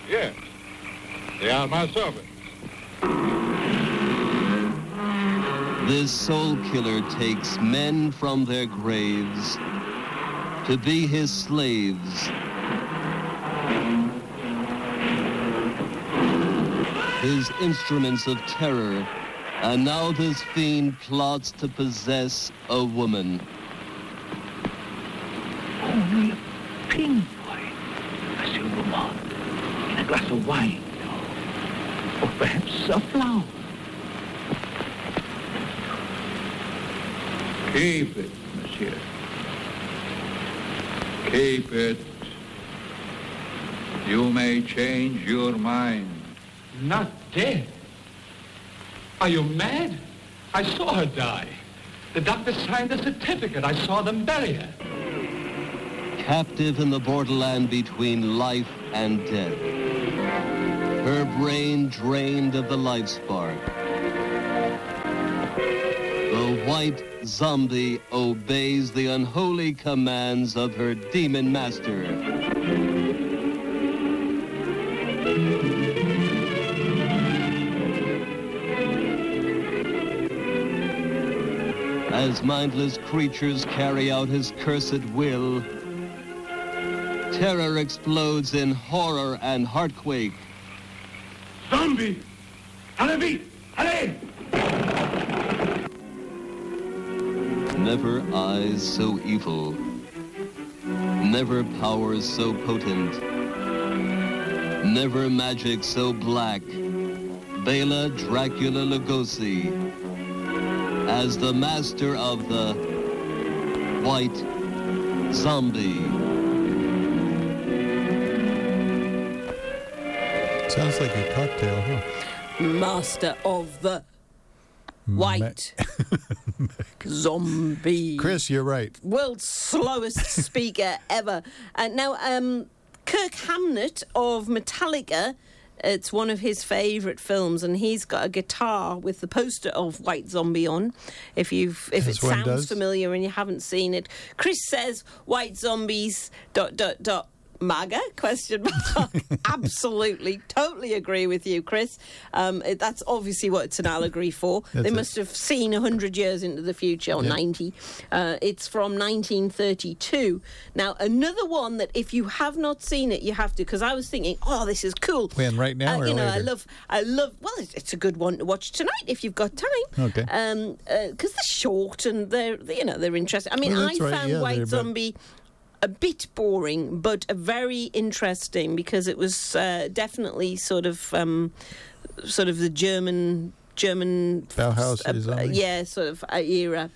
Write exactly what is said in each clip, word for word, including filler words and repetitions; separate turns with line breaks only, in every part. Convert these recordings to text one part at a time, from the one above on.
Yes. They are my servants.
This soul killer takes men from their graves to be his slaves. His instruments of terror, and now this fiend plots to possess a woman.
Only a pin boy, a silver one, in a glass of wine, or perhaps a flower.
Keep it, monsieur. Keep it. You may change your mind.
Not dead? Are you mad? I saw her die. The doctor signed the certificate. I saw them bury her.
Captive in the borderland between life and death. Her brain drained of the life spark. The white zombie obeys the unholy commands of her demon master. As mindless creatures carry out his cursed will, terror explodes in horror and heartquake.
Zombie! Allez, allez!
Never eyes so evil, never powers so potent, never magic so black. Bela Dracula Lugosi as the master of the White Zombie.
Sounds like a cocktail, huh?
Master of the White Zombie.
Chris, you're right.
World's slowest speaker ever. And now, um, Kirk Hammett of Metallica, it's one of his favourite films, and he's got a guitar with the poster of White Zombie on. If you've, if
As
it
one
sounds
does.
familiar and you haven't seen it, Chris says White Zombies dot dot dot. MAGA, question mark. Absolutely, totally agree with you, Chris. Um, it, that's obviously what it's an allegory for.
That's
they
it.
must have seen one hundred years into the future, or
Yep.
ninety. Uh, it's from nineteen thirty-two. Now, another one that if you have not seen it, you have to, because I was thinking, oh, this is cool.
When, right now
Uh,
or
you know,
later?
I love, I love, well, it's, it's a good one to watch tonight if you've got time.
Okay.
Um, because they're short and they're, you know, they're interesting. I mean,
Well,
I
that's right,
found
yeah, they're
White
about-
Zombie a bit boring, but a very interesting, because it was uh, definitely sort of, um, sort of the German, German,
Bauhaus
uh,
zombie?
yeah, sort of uh, era.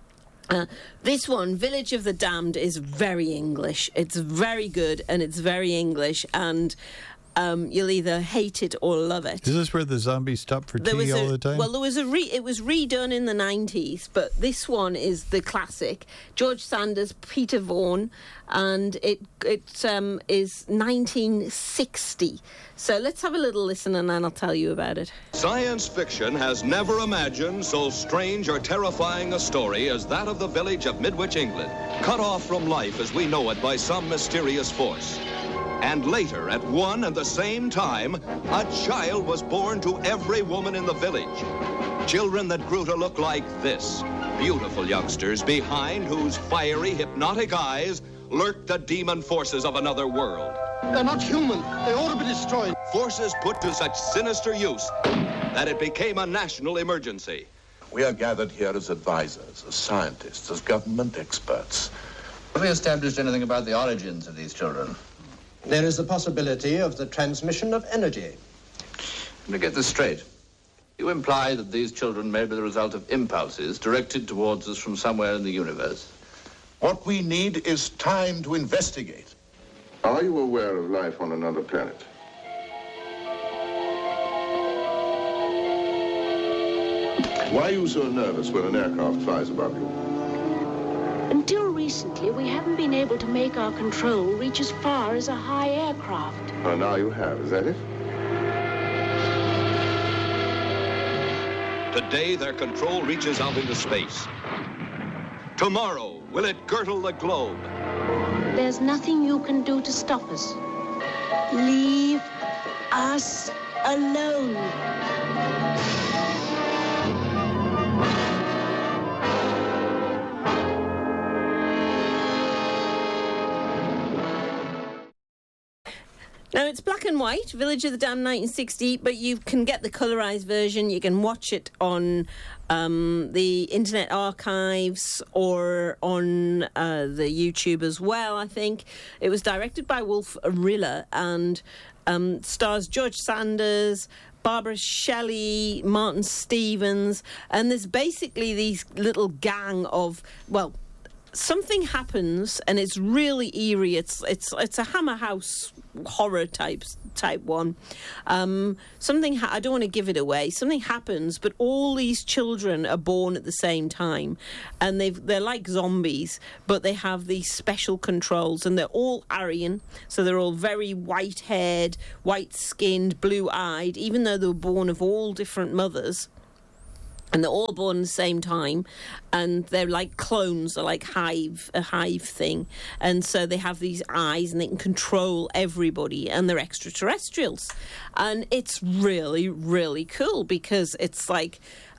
Uh, this one, Village of the Damned, is very English. It's very good and it's very English, and um, you'll either hate it or love it.
Is this where the zombies stop for
There
tea
was
all
a,
the time?
Well, there was a re, it was redone in the nineties, but this one is the classic. George Sanders, Peter Vaughan, and it it um, is nineteen sixty. So let's have a little listen, and then I'll tell you about it.
Science fiction has never imagined so strange or terrifying a story as that of the village of Midwich, England, cut off from life as we know it by some mysterious force. And later, at one and the same time, a child was born to every woman in the village. Children that grew to look like this. Beautiful youngsters behind whose fiery, hypnotic eyes lurked the demon forces of another world.
They're not human. They ought to be destroyed.
Forces put to such sinister use that it became a national emergency.
We are gathered here as advisors, as scientists, as government experts.
Have we established anything about the origins of these children?
There is the possibility of the transmission of energy.
Let me get this straight. You imply that these children may be the result of impulses directed towards us from somewhere in the universe.
What we need is time to investigate.
Are you aware of life on another planet? Why are you so nervous when an aircraft flies above you?
Until recently, we haven't been able to make our control reach as far as a high aircraft.
Oh, now you have, is that it?
Today, their control reaches out into space. Tomorrow, will it girdle the globe?
There's nothing you can do to stop us. Leave us alone.
Now, it's black and white, Village of the Damned nineteen sixty, but you can get the colorised version. You can watch it on um, the Internet Archives or on uh, the YouTube as well, I think. It was directed by Wolf Rilla and um, stars George Sanders, Barbara Shelley, Martin Stevens, and there's basically these little gang of, well, something happens and it's really eerie. It's it's it's a Hammer House horror type type one. Um, something ha- I don't want to give it away. Something happens, but all these children are born at the same time, and they they're like zombies, but they have these special controls, and they're all Aryan, so they're all very white-haired, white-skinned, blue-eyed, even though they were born of all different mothers. And they're all born at the same time, and they're like clones, they're like hive, a hive thing. And so they have these eyes, and they can control everybody, and they're extraterrestrials. And it's really, really cool, because it's like,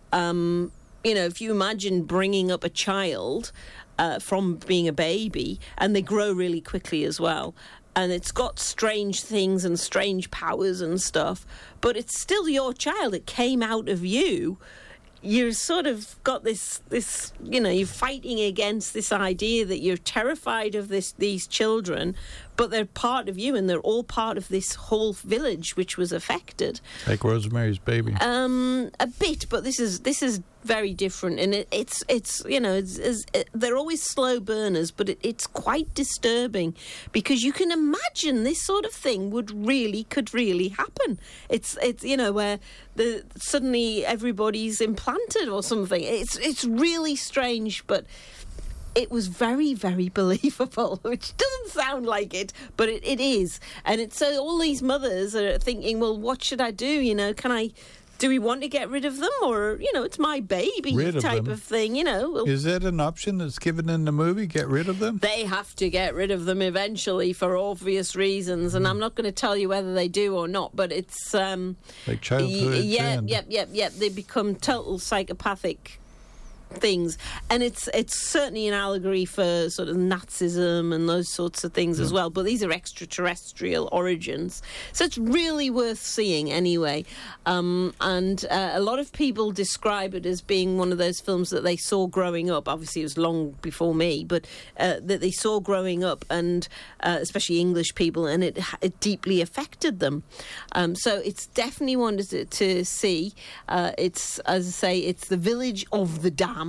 um, you know, if you imagine bringing up a child uh, from being a baby, and they grow really quickly as well. And it's got strange things and strange powers and stuff, but it's still your child. It came out of you. You're sort of got this, this, you know, you're fighting against this idea that you're terrified of this, these children, but they're part of you, and they're all part of this whole village which was affected.
Like Rosemary's Baby.
Um, a bit, but this is this is very different, and it, it's it's you know it's, it's, it, they're always slow burners, but it, it's quite disturbing, because you can imagine this sort of thing would really could really happen. It's it's you know where the suddenly everybody's implanted or something. It's it's really strange, but it was very, very believable, which doesn't sound like it, but it, it is. And it's so all these mothers are thinking, well, what should I do? You know, can I, do we want to get rid of them? Or, you know, it's my baby
Rid of
type
them?
of thing, you know. Well,
Is that an option that's given in the movie? Get rid of them?
they have to get rid of them eventually for obvious reasons, and I'm not going to tell you whether they do or not, but it's... Um,
Like childhood
y- yeah,
end.
yep, yep, yep. They become total psychopathic things, and it's it's certainly an allegory for sort of Nazism and those sorts of things yeah. as well, but these are extraterrestrial origins, so it's really worth seeing anyway. Um, and uh, a lot of people describe it as being one of those films that they saw growing up. Obviously it was long before me, but uh, that they saw growing up, and uh, especially English people, and it, it deeply affected them. Um, so it's definitely one to, to see. Uh, it's, as I say, it's The Village of the Damned.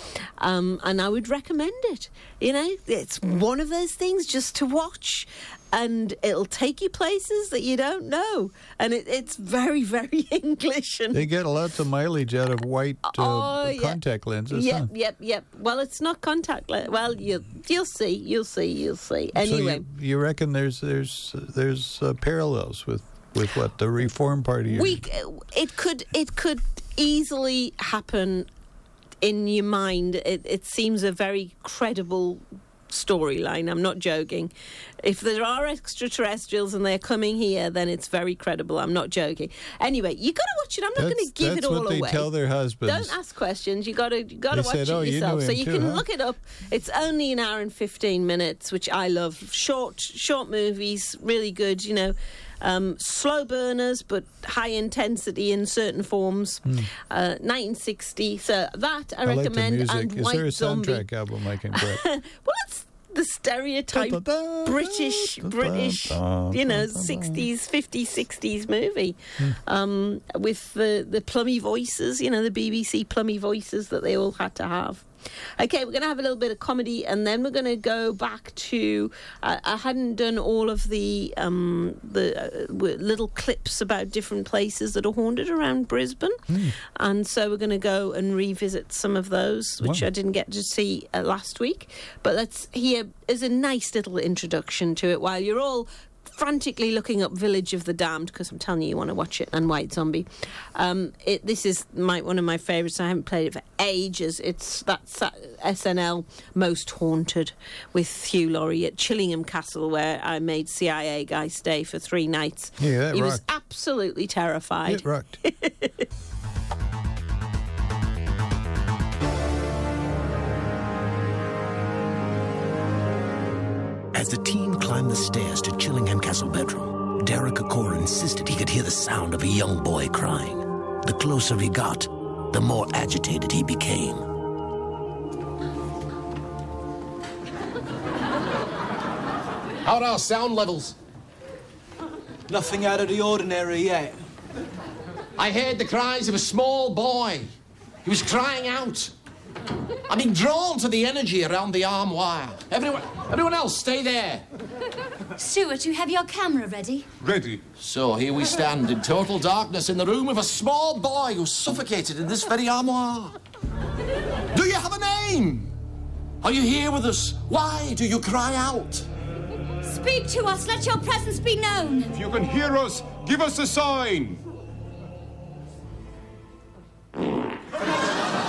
Um, and I would recommend it. You know, it's one of those things just to watch, and it'll take you places that you don't know, and it, it's very, very English. And
they get lots of mileage out of white uh,
oh, yeah.
contact lenses.
Yep,
huh?
yep, yep. Well, it's not contact lens. Well, you you'll see, you'll see, you'll see. Anyway,
so you, you reckon there's there's there's uh, parallels with, with what the Reform Party?
We it could it could easily happen. In your mind, it, it seems a very credible storyline. I'm not joking. If there are extraterrestrials and they're coming here, then it's very credible. I'm not joking. Anyway, you got to watch it. I'm not going to give it all
away. That's what they tell their husbands.
Don't ask questions. You got to got to watch
said,
it
oh,
yourself.
You
so you
too,
can
huh?
look it up. It's only an hour and fifteen minutes, which I love. Short, short movies, really good. You know. Um, slow burners, but high intensity in certain forms. Mm. Uh, nineteen sixty. So that I,
I
recommend.
Like the music.
And
Is
White
there a
Zombie.
soundtrack album I can get?
Well, it's the stereotype British, British, you know, sixties, fifties, sixties movie mm. um, with the the plummy voices. You know, the B B C plummy voices that they all had to have. Okay, we're going to have a little bit of comedy, and then we're going to go back to... Uh, I hadn't done all of the um, the uh, little clips about different places that are haunted around Brisbane, mm. and so we're going to go and revisit some of those, which wow. I didn't get to see uh, last week. But let's hear as a nice little introduction to it while you're all frantically looking up Village of the Damned, because I'm telling you, you want to watch it, and White Zombie. Um, it, this is my one of my favourites. I haven't played it for ages. It's that's uh, S N L Most Haunted with Hugh Laurie at Chillingham Castle, where I made C I A guy stay for three nights.
Yeah, that
he
rocked.
was absolutely terrified.
It rocked.
As the team climbed the stairs to Chillingham Castle bedroom, Derek Akor insisted he could hear the sound of a young boy crying. The closer he got, the more agitated he became.
How are our sound levels?
Nothing out of the ordinary yet.
I heard the cries of a small boy. He was crying out. I'm being drawn to the energy around the arm wire. Everyone, everyone else, stay there.
Stuart, you have your camera ready?
Ready. So here we stand in total darkness in the room of a small boy who's suffocated in this very armoire. Do you have a name? Are you here with us? Why do you cry out?
Speak to us. Let your presence be known.
If you can hear us, give us a sign.